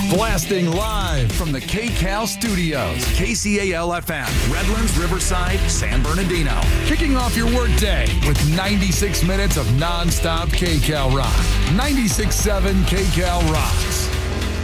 Blasting live from the KCAL studios, KCAL-FM, Redlands, Riverside, San Bernardino. Kicking off your workday with 96 minutes of nonstop KCAL rock. 96.7 KCAL rocks.